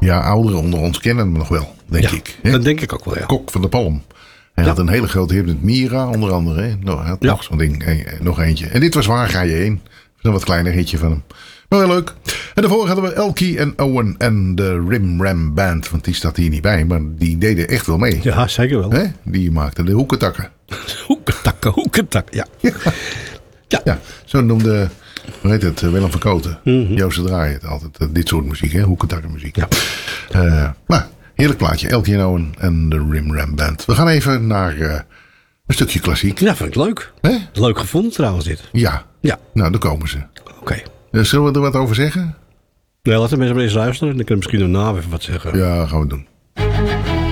Ja, ouderen onder ons kennen hem nog wel, denk ik. Hè? Dat denk ik ook wel, ja. Kok van de Palm. Hij had een hele grote hit met Mira, onder andere. Hè? Hij had nog zo'n ding, nog eentje. En dit was Waar ga je heen? Een wat kleiner hitje van hem. Maar wel leuk. En daarvoor hadden we Elkie en Owen en de Rim Ram Band. Want die staat hier niet bij, maar die deden echt wel mee. Ja, zeker wel. Hè? Die maakten de hoekentakken. Hoekentakken, ja. Ja, zo noemde, hoe heet het, Willem van Kooten. Joost de Draai het altijd. Dit soort muziek, hè? Hoekentakkenmuziek. Ja. Maar, heerlijk plaatje. Elkie en Owen en de Rim Ram Band. We gaan even naar een stukje klassiek. Ja, vind ik leuk. Hè? Leuk gevonden trouwens dit. Ja. Ja. Nou, daar komen ze. Oké. Zullen we er wat over zeggen? Ja, laten we mensen maar eens luisteren. Dan kunnen we misschien daarna even wat zeggen. Ja, gaan we doen.